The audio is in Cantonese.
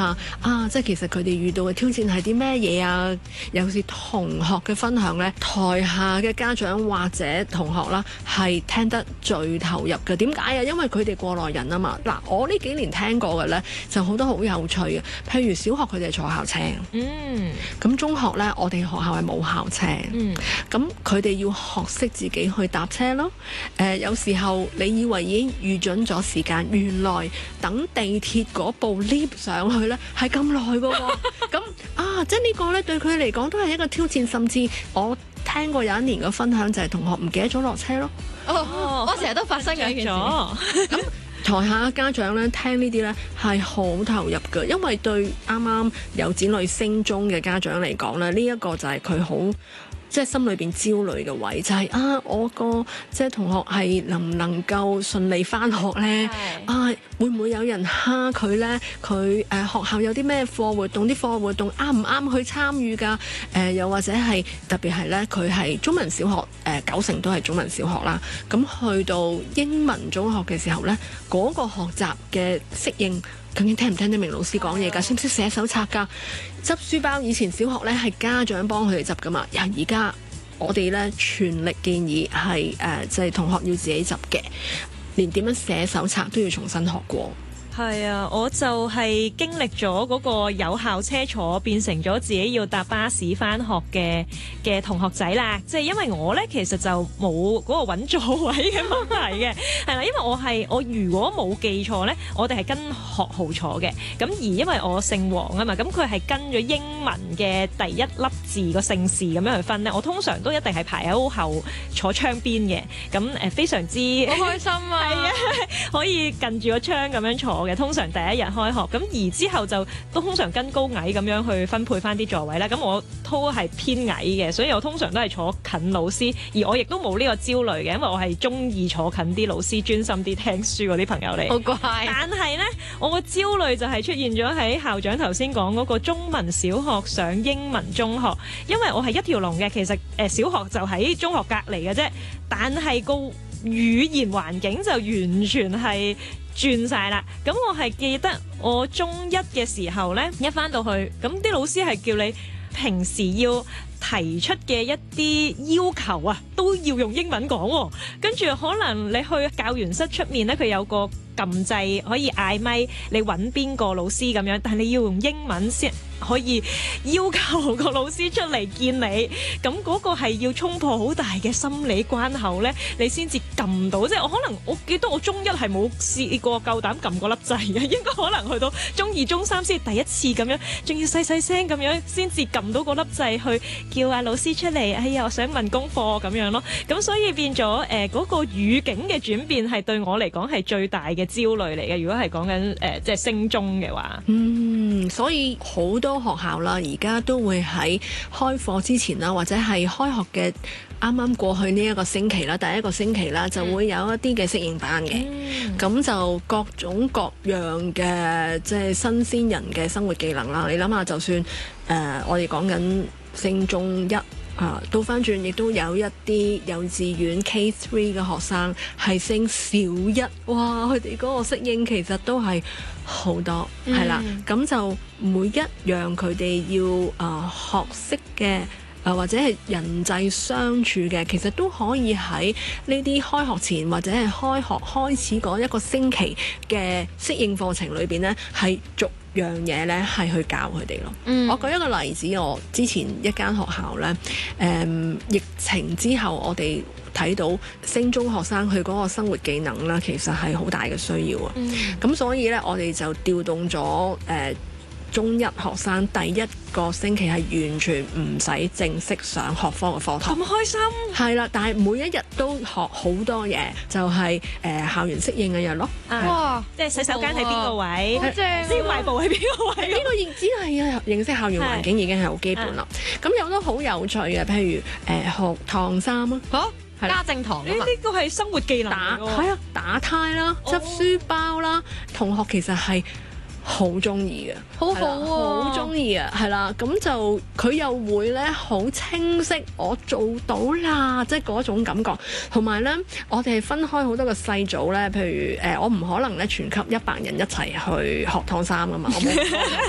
下即係其實佢哋遇到嘅挑戰係啲咩嘢啊？尤其是同學嘅分享呢，台下嘅家長或者同學啦，係聽得最投入嘅。點解啊？因為佢哋過來人啊嘛。嗱，我呢幾年聽過嘅呢，就好多好有趣嘅。譬如小學佢哋係坐校車，咁中學呢，我哋學校係冇校車，咁佢哋要學識自己去搭車咯。有時候你以為已經預準咗時間，原來等地鐵嗰部 lift 上去呢係咁耐㗎喎。咁即係呢個呢，對佢嚟講都係一個挑戰，甚至我聽過有一年嘅分享就係同學唔記得咗落車咯。 我成日都發生嘅一件事。 咁台下嘅家長咧聽呢啲咧係好投入嘅，因為對啱啱有子女升中嘅家長嚟講咧，呢一個就係佢好即係心裏邊焦慮嘅位，就係我個即係同學係能唔能夠順利返學咧？會唔會有人蝦佢咧？佢學校有啲咩課活動？啲課活動啱唔啱去參與㗎？又或者係特別係咧，佢係中文小學，9成都係中文小學啦。咁去到英文中學嘅時候咧，嗰個學習嘅適應，究竟聽唔聽得明老師講嘢㗎？識唔識寫手冊㗎？執書包以前小學咧係家長幫佢哋執㗎嘛，而家我哋咧全力建議係即係同學要自己執嘅，連點樣寫手冊都要重新學過。 係啊，我就係經歷咗嗰個有校車坐變成咗自己要搭巴士返學嘅同學仔啦。即係因為我呢，其實就冇嗰個揾座位嘅問題嘅，係啦，因為我如果冇記錯呢，我哋係跟學號坐嘅。咁而因為我姓黃啊嘛，咁佢係跟咗英文嘅第一粒字個姓氏咁樣去分呢。我通常都一定係排喺好後坐窗邊嘅。咁非常之好開心啊！ 係啊，可以近住個窗咁樣坐嘅。通常第一日開學，咁而之後就都通常跟高矮咁樣去分配翻啲座位啦。咁我都係偏矮嘅，所以我通常都係坐近老師，而我亦都冇呢個焦慮嘅，因為我係中意坐近啲老師，專心啲聽書嗰啲朋友嚟。 好乖。 但係呢，我個焦慮就係出現咗喺校長頭先講嗰個中文小學上英文中學，因為我係一條龍嘅，其實小學就喺中學隔離嘅啫，但係個語言環境就完全係轉晒啦。咁我係記得我中一嘅時候呢，一返到去，咁啲老師係叫你平時要提出嘅一啲要求啊，都要用英文講。跟住可能你去教員室出面呢，佢有個撳掣可以嗌咪，你揾邊個老師咁樣，但係你要用英文先可以要求個老師出嚟見你。咁嗰個係要衝破好大嘅心理關口呢，你先至撳到。即係我記得我中一係冇試過夠膽撳個粒掣嘅，應該可能去到中二中三先第一次咁樣，仲要細細聲咁樣先至撳到個粒掣去叫阿老師出嚟。哎呀，我想問功課咁樣咯。咁所以變咗嗰個語境嘅轉變係對我嚟講係最大嘅焦慮嚟嘅。如果係講緊即係升中嘅話， 所以好多學校啦，而家都會喺開課之前啦，或者係開學嘅啱啱過去呢一個星期啦，第一個星期啦，就會有一啲嘅適應班嘅。咁就各種各樣嘅即係新鮮人嘅生活技能啦。你諗下，就算我哋講緊升中一。倒翻轉，亦都有一啲幼稚園 K3 嘅學生係升小一，哇！佢哋嗰個適應其實都係好多，係啦。咁就每一樣佢哋要學識嘅，或者係人際相處嘅，其實都可以喺呢啲開學前或者係開學開始嗰一個星期嘅適應課程裏邊呢，係逐樣嘢咧係去教佢哋咯。我舉一個例子，我之前一間學校咧，疫情之後我哋睇到升中學生佢嗰個生活技能啦，其實係好大嘅需要啊。咁所以咧，我哋就調動咗中一學生第一個星期係完全唔使正式上學科嘅課堂。 咁開心。係啦，但係每一日都學好多嘢，就係校園適應嘅日咯。 哇！ 即係洗手間喺邊個位？ 好正。 小賣部喺邊個位？ 呢個亦只係認識校園環境已經係好基本啦。咁有好多好有趣嘅，譬如學燙衫啊。 家政堂呢個係生活技能嚟㗎。 打呔啦，執書包啦，同學其實係好中意嘅， 好好啊， 好中意啊，係啦，咁就佢又會咧好清晰，我做到啦，即係嗰種感覺。同埋咧，我哋係分開好多個細組咧，譬如我唔可能咧全級100人一齊去學燙衫㗎嘛，我冇